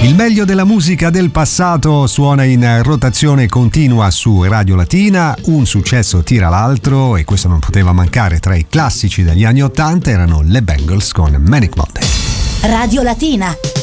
Il meglio della musica del passato suona in rotazione continua su Radio Latina, un successo tira l'altro e questo non poteva mancare. Tra i classici degli anni '80 erano le Bangles con Manic Monday. Radio Latina.